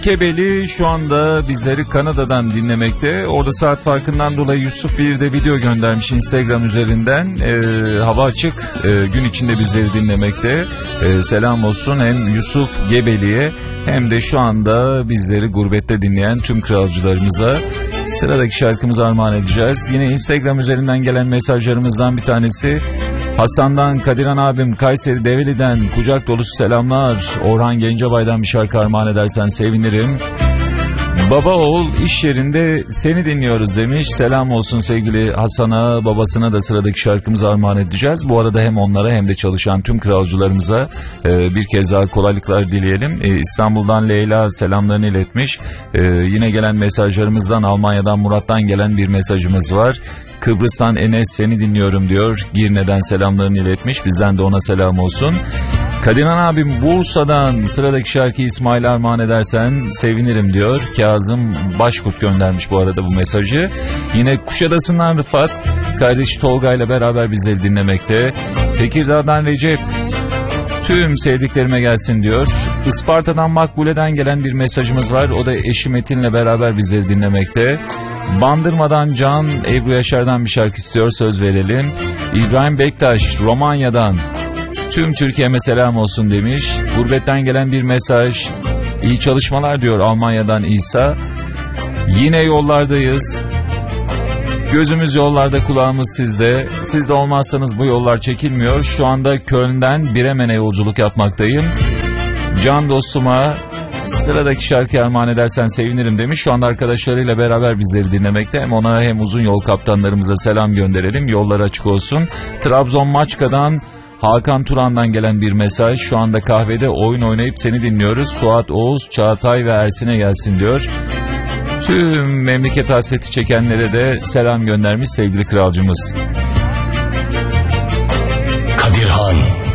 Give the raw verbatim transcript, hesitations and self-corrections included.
Kebeli şu anda bizleri Kanada'dan dinlemekte. Orada saat farkından dolayı Yusuf bir de video göndermiş Instagram üzerinden. Ee, hava açık, ee, gün içinde bizleri dinlemekte. Ee, selam olsun hem Yusuf Gebeli'ye hem de şu anda bizleri gurbette dinleyen tüm kralcılarımıza. Sıradaki şarkımızı armağan edeceğiz. Yine Instagram üzerinden gelen mesajlarımızdan bir tanesi. Hasan'dan, Kadiran abim Kayseri Develi'den kucak dolusu selamlar. Orhan Gencebay'dan bir şarkı armağan edersen sevinirim. Baba oğul iş yerinde seni dinliyoruz demiş. Selam olsun sevgili Hasan'a, babasına da sıradaki şarkımızı armağan edeceğiz. Bu arada hem onlara hem de çalışan tüm kralcılarımıza e, bir kez daha kolaylıklar dileyelim. E, İstanbul'dan Leyla selamlarını iletmiş. E, yine gelen mesajlarımızdan Almanya'dan Murat'tan gelen bir mesajımız var. Kıbrıs'tan Enes seni dinliyorum diyor. Girne'den selamlarını iletmiş. Bizden de ona selam olsun. Kadiran abim Bursa'dan sıradaki şarkıyı İsmail armağan edersen sevinirim diyor. Kazım Başkurt göndermiş bu arada bu mesajı. Yine Kuşadası'ndan Rıfat kardeşi Tolga ile beraber bizleri dinlemekte. Tekirdağ'dan Recep tüm sevdiklerime gelsin diyor. Isparta'dan Makbule'den gelen bir mesajımız var. O da eşi Metin'le beraber bizleri dinlemekte. Bandırma'dan Can Ebru Yaşar'dan bir şarkı istiyor, söz verelim. İbrahim Bektaş Romanya'dan tüm Türkiye'me selam olsun demiş. Gurbetten gelen bir mesaj. İyi çalışmalar diyor Almanya'dan İsa. Yine yollardayız. Gözümüz yollarda, kulağımız sizde. Siz de olmazsanız bu yollar çekilmiyor. Şu anda Köln'den Bremen'e yolculuk yapmaktayım. Can dostuma sıradaki şarkıyı armağan edersen sevinirim demiş. Şu anda arkadaşlarıyla beraber bizleri dinlemekte. Hem ona hem uzun yol kaptanlarımıza selam gönderelim. Yollar açık olsun. Trabzon Maçka'dan Hakan Turan'dan gelen bir mesaj. Şu anda kahvede oyun oynayıp seni dinliyoruz. Suat, Oğuz, Çağatay ve Ersin'e gelsin diyor. Tüm memleket hasreti çekenlere de selam göndermiş sevgili kralcımız.